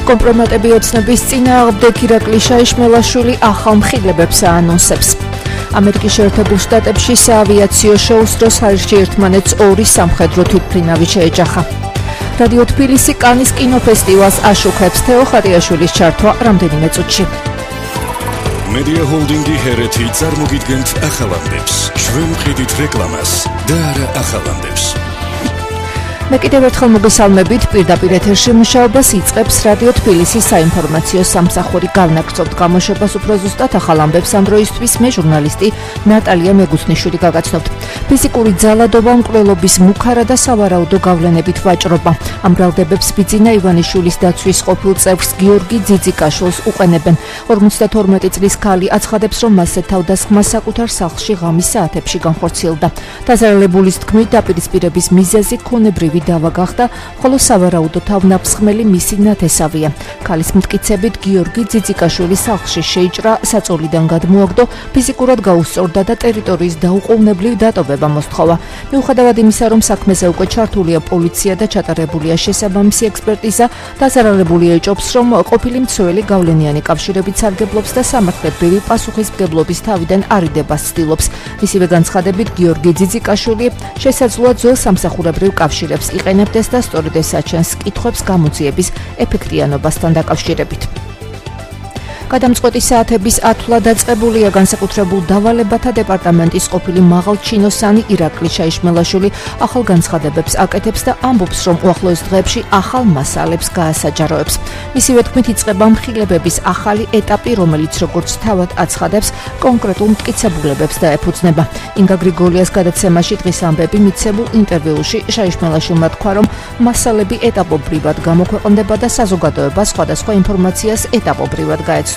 კომპრომატები ოცნების წინააღმდეგ ირაკლი შაიშმელაშვილი ახალ მხილებებს აანონსებს. ამერიკის შეერთებულ შტატებში საავიაციო შოუს დროს ჰარისში ერთმანეთს ორი სამხედრო თვითმფრინავი შეეჯახა. რადიო თბილისი კანის კინოფესტივალს აშუქებს თეო ხარიაშვილის ჩართვა რამდენიმე წუთში. Media Holding-ი ჰერეთი წარმოგიდგენთ ახალამდებს. ჩვენ ვყიდით რეკლამას და არა ახალამდებს. მე კიდევ ერთხელ მოგესალმებით, პირდაპირ ეთერში მუშაობას იწყებს რადიო თბილისის საინფორმაციო სამსახური. გავნაგრძობთ გამოშვებას უფრო ზუსტად ახალ ამბებს ამ დროისთვის მე ჟურნალისტი ნატალია მეგუცნიშვილი გაგაცნობთ. ფიზიკური ძალადობა, მკვლელობის მუქარა და სავარაუდო გავლენებით ვაჭრობა. ამ ბრალდებებს ბიძინა ივანიშვილის დაცვის ყოფილ წევრს გიორგი ძიძიკაშვილს უყენებენ. 52 წლის ქალი აცხადებს, რომ მასზე თავდასხმა საკუთარ სახლში ღამის საათებში განხორციელდა. დაზარალებულის თქმით, დაპირისპირების მიზეზი ქონებრივი დავა გახდა, ხოლო სავარაუდო თავნაფსხმელი მისი ნათესავია. ქალის მტკიცებით, გიორგი ძიძიკაშვილი სახლში შეიჭრა, საწოლიდან გადმოაგდო, ფიზიკურად გაუსწორდა და ტერიტორიის დაუყოვნებლივ დატოვება მოსთხოვა. მიუხედავად იმისა, რომ საქმეზე უკვე ჩართულია პოლიცია და ჩატარებულია შესაბამისი ექსპერტიზა, დაზარალებული ეჭობს, რომ ყოფილი მცველი გავლენიანი კავშირებით სარგებლობს და სამართლებრივი პასუხისმგებლობის თავიდან არიდებას ცდილობს. მისივე განცხადებით, გიორგი ძიძიკაშვილი შესაძლოა ძველ სამსახურებრივ კავშირებს იყენებდეს და სწორედ ეს აჩენს კითხვებს გამოძიების ეფექტიანობასთან დაკავშირებით. გადამწყვეტი საათების ათვლა დაწყებულია. განსაკუთრებულ დავალებათა დეპარტამენტის ყოფილი მაღალჩინოსანი ირაკლი შაიშმელაშვილი ახალ განცხადებებს აკეთებს და ამბობს, რომ უახლოეს დღეებში ახალ მასალებს გაასაჯაროებს. მისივე თქმით, იწყება მხილებების ახალი ეტაპი, რომელიც როგორც თავად აცხადებს, კონკრეტულ მტკიცებულებებს დაეფუძნება. ინგა გრიგოლიას გადაცემაში დღის ამბები მიცემულ ინტერვიუში შაიშმელაშვილმა თქვა, რომ მასალები ეტაპობრივად გამოქვეყნდება და საზოგადოება სხვადასხვა ინფორმაციას ეტაპობრივად გაეცნობა.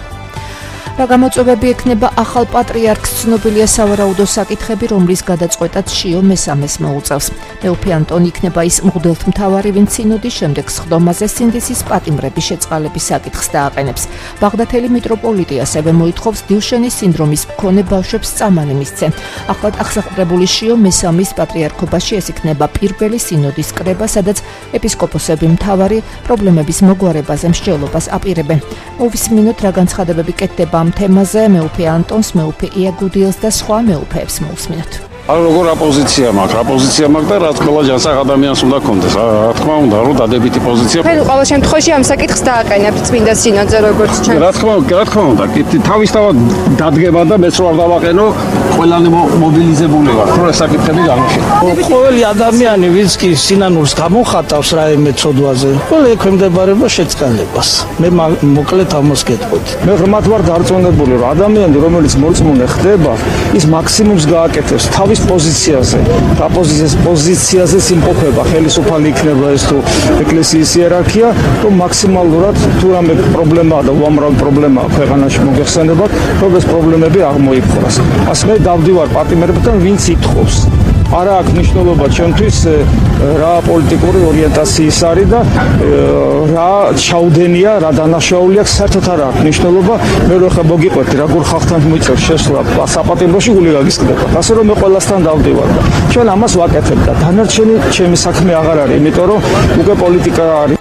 რა გამოწვევები ექნება ახალ პატრიარქს, ცნობილია სავარაუდო საკითხები, რომლის გადაწყვეტად შიო მესამეს მოუწევს. მეუფე ანტონი იქნება ის მღვდელმთავარი, ვინც სინოდის შემდეგ სხდომაზე სინდისის პატიმრების შეწყალების საკითხს დააყენებს. ბაღდათელი მიტროპოლიტი ასევე მოითხოვს დილშენის სინდრომის მქონე ბავშვებს წამალი მისცენ. ახლად აღსაყრდებული შიო მესამის პატრიარქობაში ეს იქნება პირველი სინოდის კრება, სადაც ეპისკოპოსები მთავარი პრობლემების მოგვარებაზე მსჯელობას აპირებენ. მოვისმინოთ, რა განცხადებები კეთდება ამ თემაზე, მეუფე ანტონს, მეუფე იაგუდიელს და სხვა მეუფეებს მოვისმინოთ. როგორ აპოზიცია მაქვს და რაც ყველა ჯანსაღ ადამიანს უნდა კონდეს. რა თქმა უნდა, რომ დადებითი პოზიცია. მე ყოველ შემთხვევაში ამ საკითხს დააყენებთ წმინდა სინოდზე როგორც ჩვენ. რა თქმა უნდა, თავისთავად დადგება და მეც ვარ დავაყენო, ყველანი მობილიზებული ვარ, რომ ეს საკითხები გამოშეკო. ყოველი ადამიანი, ვინც კი სინანულს გამოხატავს რაიმე ცოდვაზე, ყველა ექვემდებარება შეწყალებას. მე მოკლედ ამას გეტყვით. მე ღრმად ვარ დარწმუნებული, რომ ადამიანი, რომელიც მორწმუნე ხდება, ის მაქსიმუმს გააკეთებს თავის პოზიციაზე. და პოზიციაზე იმყოფება, ხელისუფალი იქნება ეს თუ ეკლესიის იერარქია, რომ მაქსიმალურად თუ რამე პრობლემაა და უამრავი პრობლემაა ქვეყანაში მოგეხსენებათ, რომ ეს პრობლემები აღმოიფხვრას. ასე მე დავდივარ პატიმრებთან, ვინც ითხოვს. არა აქვს მნიშვნელობა ჩემთვის რა პოლიტიკური ორიენტაციის არის და რა ჩაუდენია, რა დანაშაული აქვს, საერთოდ არ აქვს მნიშვნელობა. მე რო ხა მოგიყვეთი, როგორ ხალხთან მოიწევს შესვლა საპატიმროში გული გაგისკდება. ასე რომ მე ყველასთან დავდივარ და ჩვენ ამას ვაკეთებ და დანარჩენი ჩემი საქმე აღარ არის, იმიტომ რომ უკვე პოლიტიკა არის.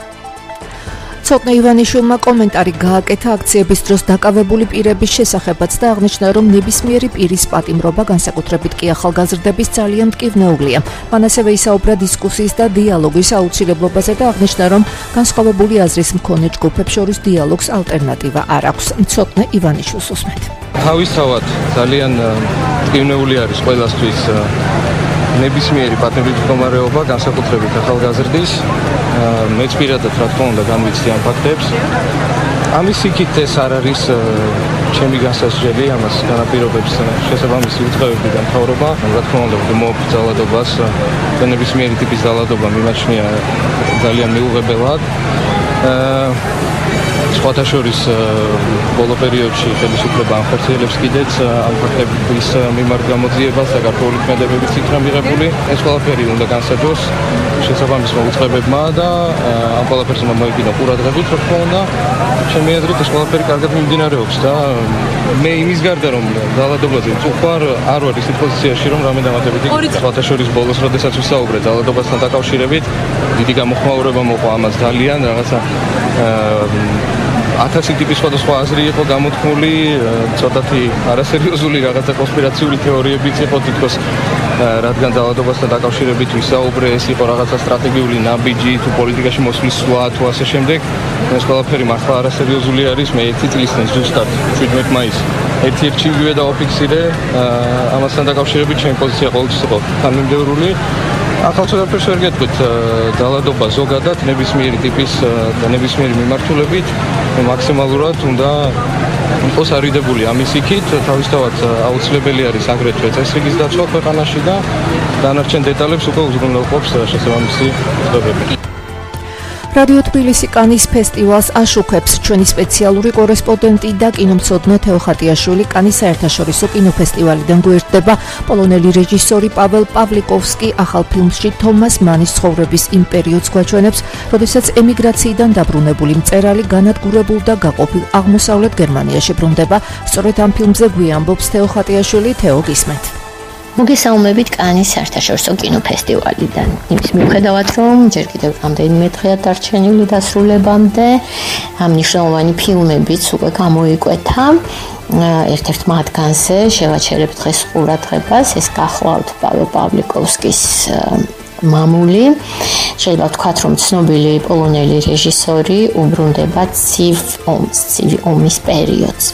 ცოტნე ივანიშვილმა კომენტარი გააკეთა აქციების დროს დაკავებული პირების შესახებაც და აღნიშნა, რომ ნებისმიერი პირის პატიმრობა, განსაკუთრებით კი ახალგაზრდების ძალიან მტკივნეულია. მან ასევე ისაუბრა დისკუსიის და დიალოგის აუცილებლობაზე და აღნიშნა, რომ განსხვავებული აზრის მქონე ჯგუფებს შორის დიალოგს ალტერნატივა არ აქვს. ცოტნე ივანიშვილს უსმენთ. თავისთავად ძალიან მტკივნეული არის ყველასთვის ნებისმიერი პატიმრობის მდგომარეობა, განსაკუთრებით ახალგაზრდის. მეც პირადად რა თქმა უნდა განვიცდი ამ ფაქტებს. ამის იქით ეს არ არის ჩემი განსაზღვრელი, ამას განაპირობებს შესაბამისი უწყებები და მთავრობა. რა თქმა უნდა, მოაქვს ძალადობას, ნებისმიერი ტიპის ძალადობა მიმაჩნია ძალიან მიუღებელად. სხვათა შორის ბოლო პერიოდში ხელისუფლება ამხორციელებს კიდეც ამ ფაქტების მიმართ გამოძიებას, საქართველოს ქმედებებიც იქნა მიღებული. ეს ყველაფერი უნდა განსაჯოს. შესაბამის მოუწყებებმა და ამ ყველაფერს უნდა მოიგინო ყურადღებით, რა თქმა უნდა. ჩემი აზრით ეს ყველაფერი კარგად მიმდინარეობს და მე იმის გარდა რომ ძალადობაზე წუხარ არ ვარ ისეთ პოზიციაში რომ რამე დამატებითი სხვათა შორის ბოლოს როდესაც ვისაუბრე ძალადობასთან დაკავშირებით დიდი გამოხმაურება მოყვა ამას ძალიან რაღაცა 1000 ტიპის სხვადასხვა აზრი იყო გამოთქმული, ცოტათი არასერიოზული რაღაცა კონსპირაციული თეორიებიც იყო თითქოს რადგან ძალადობასთან დაკავშირებით ვისაუბრე, ეს იყო რაღაცა სტრატეგიული ნაბიჯი თუ პოლიტიკაში მოსვლის სვლა თუ ასე შემდეგ. ეს ყველაფერი მართლა არასერიოზული არის. მე 1 წლის წინ ზუსტად 17 მაისს ერთ-ერთშივე დავაფიქსირე ამასთან დაკავშირებით ჩემი პოზიცია ყოველთვის იყო თანმიმდევრული. ახალ ყველაფერს ვერ გეტყვით, ძალადობა ზოგადად ნებისმიერი ტიპის და ნებისმიერი მიმართულებით მაქსიმალურად უნდა იყოს არიდებული ამის იქით, თავისთავად აუცილებელი არის აგრეთვე წესრიგის დაცვა ქვეყანაში და დანარჩენ დეტალებს უკვე უზრუნველყოფს შესაბამისი ცნობები. რადიო თბილისი კანის ფესტივალს აშუქებს ჩვენი სპეციალური კორესპონდენტი და კინომცოდნე თეო ხატიაშვილი. კანის საერთაშორისო კინოფესტივალიდან გვერდება პოლონელი რეჟისორი პაվել პავლიკოვსკი ახალ ფილმში თომას მანის ცხოვრების იმ პერიოდს გვაჩვენებს, როდესაც ემიგრაციიდან დაბრუნებული მწერალი განადგურებულ და გაყოფილ აღმოსავლეთ გერმანიაში ბრუნდება. სწორედ ამ ფილმზე გვიამბობს თეო ხატიაშვილი. თეო, გისმენთ. მოგესალმებით კანის საერთაშორისო კინოფესტივალიდან. იმის მიუხედავად, რომ ჯერ კიდევ რამდენიმე დღეა დარჩენილი დასრულებამდე, ამ მნიშვნელოვანი ფილმებიც უკვე გამოიკვეთა. ერთ-ერთ მათგანზე შევაჩერებ დღეს ყურადღებას, ეს გახლავთ პაվել პავლიკოვსკის მამული. შეიძლება ვთქვათ, რომ ცნობილი პოლონელი რეჟისორი უბრუნდება ცივი ომის პერიოდს.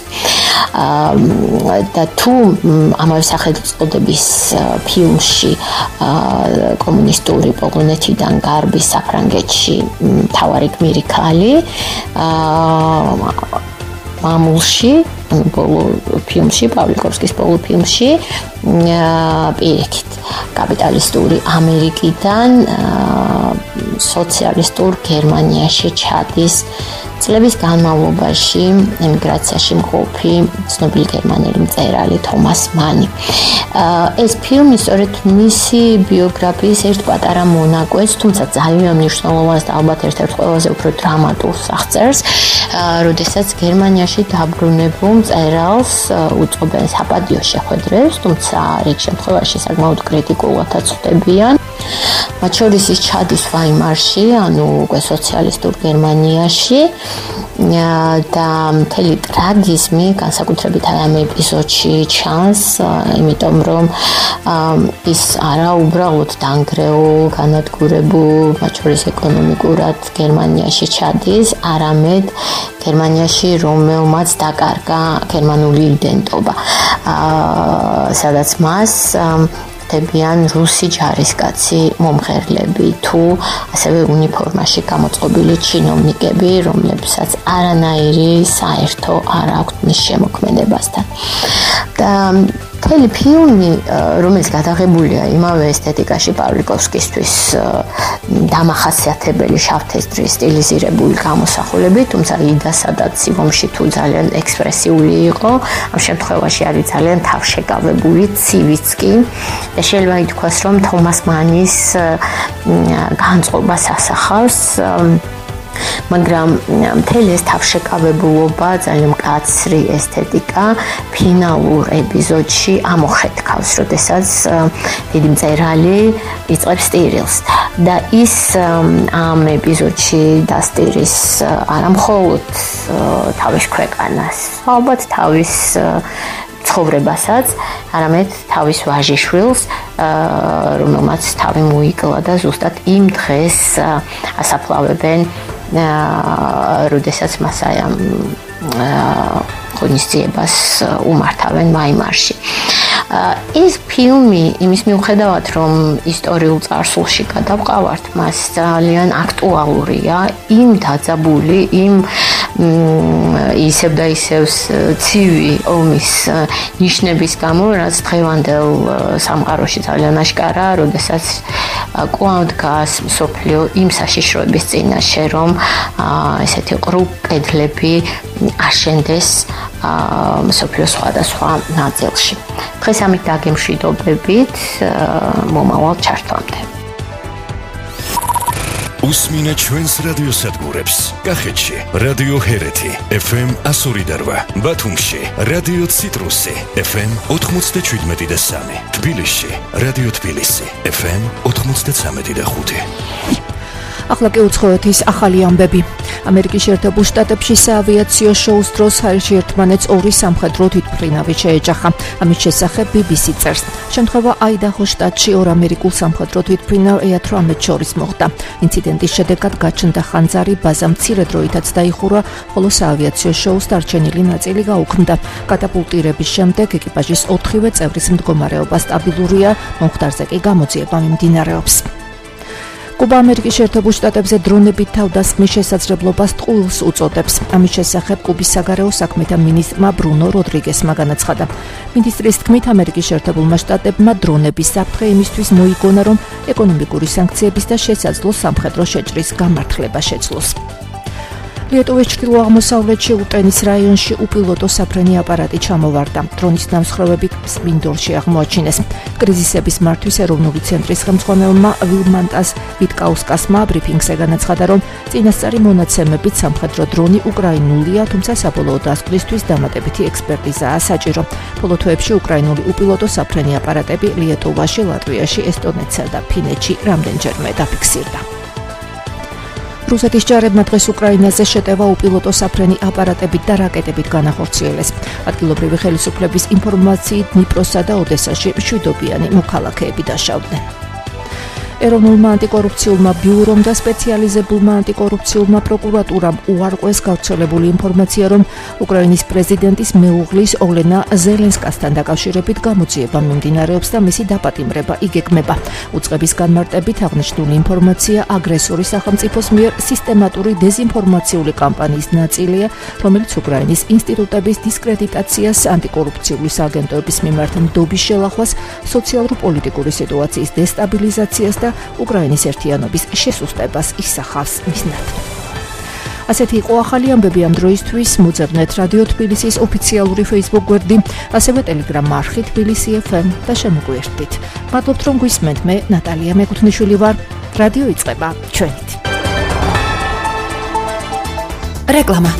და თუ ამავე სახელწოდების ფილმში კომუნისტური პოლონეთიდან გარბის საფრანგეთში მთავარი გმირი ქალი მამულში ბოლო ფილმში პავლიკოვსკის ბოლო ფილმში პირიქით კაპიტალისტური ამერიკიდან სოციალისტურ გერმანიაში ჩადის წლების განმავლობაში ემიგრაციაში მყოფი ცნობილი გერმანელი მწერალი თომას მანი. ეს ფილმი სწორედ მისი ბიოგრაფიის ერთ პატარა მონაკვეთს, თუმცა ძალიან მნიშვნელოვანს და ალბათ ერთ-ერთ ყველაზე უფრო დრამატულს აღწერს, როდესაც გერმანიაში დაბრუნებულ მწერალს უწყობენ საპატიო შეხვედრებს, თუმცა რიგ შემთხვევაში საკმაოდ კრიტიკულადაც ხვდებიან. მათ შორის ის ჩადის ვაიმარში, ანუ უკვე სოციალისტურ გერმანიაში და მთელი ტრაგიზმი განსაკუთრებით ამ ეპიზოდში ჩანს, იმიტომ რომ ის არა უბრალოდ დანგრეულ, განადგურებულ, მათ შორის ეკონომიკურად გერმანიაში ჩადის, არამედ გერმანიაში რომელმაც დაკარგა გერმანული იდენტობა, სადაც მას ხდებიან რუსი ჯარისკაცი მომღერლები თუ ასევე უნიფორმაში გამოწყობილი ჩინოვნიკები, რომლებსაც არანაირი საერთო არ აქვთ მის შემოქმედებასთან. და მთელი ფილმი, რომელიც გადაღებულია იმავე ესთეტიკაში პავლიკოვსკისთვის დამახასიათებელი შავთესტრი სტილიზირებული გამოსახულებით, თუმცა იდასადაც სივრომში თუ ძალიან ექსპრესიული იყო, ამ შემთხვევაში არის ძალიან თავშეკავებული, ცივიც კი და შეიძლება ითქვას, რომ თომას მანის განწყობას ასახავს, მაგრამ მთელი ეს თავშეკავებულობა, ძალიან მკაცრი ესთეტიკა ფინალურ ეპიზოდში ამოხეთქავს, როდესაც დიდი მწერალი იწყებს სტირილს და ის ამ ეპიზოდში დასტირის არა მხოლოდ თავის ქვეყანას, ალბათ თავის ცხოვრებასაც, არამედ თავის ვაჟიშვილს, რომელმაც თავი მოიკლა და ზუსტად იმ დღეს ასაფლავებენ, როდესაც მას აი ამ ღონისძიებას უმართავენ ვაიმარში. ეს ფილმი იმის მიუხედავად, რომ ისტორიულ წარსულში გადავყავართ, მას ძალიან აქტუალურია, იმ დაძაბული, იმ ისევ და ისევ ცივი ომის ნიშნების გამო, რაც დღევანდელ სამყაროში ძალიან აშკარაა, როდესაც კვლავ დგას მსოფლიო იმ საშიშროების წინაშე, რომ ესეთი ყრუ კედლები აშენდეს მსოფლიოს სხვადასხვა ნაწილში. დღეს ამით დაგემშვიდობებით, მომავალ ჩართვამდე. უსმინე ჩვენს რადიოსადგურებს. კახეთში რადიო ჰერეთი FM 102.8, ბათუმში რადიო ციტრუსი FM 97.3, თბილისში რადიო თბილისი FM 93.5. ახლა კი უცხოეთის ახალი ამბები. ამერიკის შეერთებულ შტატებში საავიაციო შოუს დროს ჰაერში ერთმანეთს ორი სამხედრო თვითმფრინავი შეეჯახა. ამის შესახებ BBC წერს. შემთხვევა აიდაჰოს შტატში ორ ამერიკულ სამხედრო თვითმფრინავ EA-18 შორის მოხდა. ინციდენტის შედეგად გაჩნდა ხანძარი, ბაზა მცირე დროითაც დაიხურა, ხოლო საავიაციო შოუს დარჩენილი ნაწილი გაუქმდა. კატაპულტირების შემდეგ ეკიპაჟის 4-ვე წევრის მდგომარეობა სტაბილურია, მომხდარზე კი გამოძიება მიმდინარეობს. კუბა ამერიკის შეერთებულ შტატებზე დრონებით თავდასხმის შესაძლებლობას ტყუილს უწოდებს. ამის შესახებ კუბის საგარეო საქმეთა მინისტრმა ბრუნო როდრიგესმა განაცხადა. მინისტრის თქმით, ამერიკის შეერთებულმა შტატებმა დრონების საფრთხე იმისთვის მოიგონა, რომ ეკონომიკური სანქციების და შესაძლო სამხედრო შეჭრის გამართლება შეძლოს. ლიეტუვის ჩრდილო-აღმოსავლეთში უტენის რაიონში უპილოტო საფრენი აპარატი ჩამოვარდა. დრონის დამსხვრევები სპინდოლში აღმოაჩინეს. კრიზისების მართვის ეროვნული ცენტრის ხელმძღვანელმა ვილმანტას ვიტკაუსკასმა ბრიფინგზე განაცხადა, რომ წინასწარი მონაცემებით სამხედრო დრონი უკრაინულია, თუმცა საბოლოო დასკვნისთვის დამატებითი ექსპერტიზაა საჭირო. ბოლო თვეებში უკრაინული უპილოტო საფრენი აპარატები ლიეტუვაში, ლატვიაში, ესტონეთსა და ფინეთში რამდენჯერმე დაფიქსირდა. რუსეთის ჯარებმა დღეს უკრაინაზე შეტევა უპილოტო საფრენი აპარატებით და რაკეტებით განახორციელეს. ადგილობრივი ხელისუფლების ინფორმაციით დნიპროსა და ოდესაში მშვიდობიანი მოქალაქეები დაშავდნენ. ეროვნულმა ანტიკორუფციულმა ბიურომ და სპეციალიზებულმა ანტიკორუფციულმა პროკურატურამ უარყვეს გავრცელებული ინფორმაცია, რომ უკრაინის პრეზიდენტის მეუღლის ოლენა ზელენსკასთან დაკავშირებით გამოძიება მიმდინარეობს და მისი დაპატიმრება იგეგმება. უწყების განმარტებით აღნიშნული ინფორმაცია აგრესორის სახელმწიფოს მიერ სისტემატური დეზინფორმაციული კამპანიის ნაწილია, რომელიც უკრაინის ინსტიტუტების დისკრედიტაციას, ანტიკორუფციული სააგენტოების მიმართ ნდობის შელახვას, სოციალურ-პოლიტიკური სიტუაციის დესტაბილიზაციას და უკრაინის ერთიანობის შესუსტებას ისახავს მიზნად. ასეთი იყო ახალი ამბები ამ დროისთვის. მოძებნეთ რადიო თბილისის ოფიციალური Facebook გვერდი, ასევე Telegram არხი თბილისი FM და შემოგვიერთდით. მადლობთ, რომ გვისმენთ. მე ნატალია მეკუთვნიშვილი ვარ. რადიო იწყება ჩვენით. რეკლამა.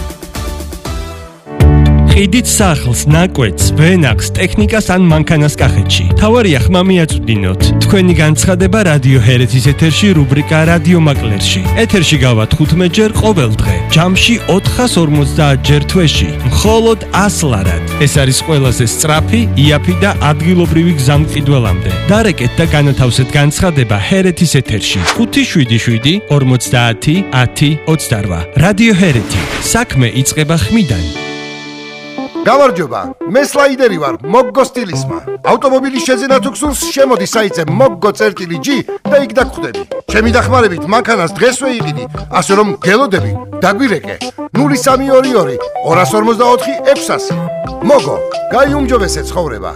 ყიდით სახლს, ნაკვეთს, ვენახს, ტექნიკას ან მანქანას კახეთში. თავარია ხმა მიაწვდინოთ. თქვენი განცხადება რადიო ჰერეთის ეთერში რუბრიკა რადიო მაკლერში. ეთერში გავა 15 ჯერ ყოველ დღე. ჯამში 450 ჯერ თვეში. მხოლოდ 100 ლარად. ეს არის ყველაზე სწრაფი, იაფი და ადგილობრივი გზამკიდველამდე. დარეკეთ და განათავსეთ განცხადება ჰერეთის ეთერში. 577 50 10 28. რადიო ჰერეთი. საქმე იწყება ხმიდან. გამარჯობა, მე სლაიდერი ვარ, მოგგო სტილისმა. ავტომობილის შეძენა თუ გსურს, შემოდი საიტზე moggo.g და იქ დაგხვდები. ჩემი დახმარებით მანქანას დღესვე იყიდი, ასე რომ გელოდები, დაგვირეკე. 0322 254 600. მოგო, გაიუმჯობესე ცხოვრება.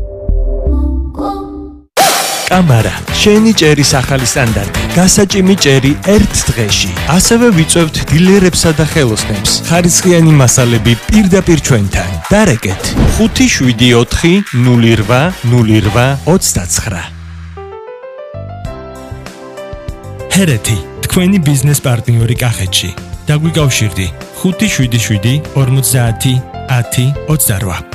კამარა, შენი ჭერის ახალი სტანდარტი. გასაჭიმი ჭერი ერთ დღეში. ასევე ვიწევთ დილერებსა და ხელოსნებს. ხარისხიანი მასალები პირდაპირ ჩვენთან. დარეკეთ 574 08 08 29. ჰერეთი, თქვენი ბიზნეს პარტნიორი კახეთში. დაგვიკავშირდი 577 50 10 28.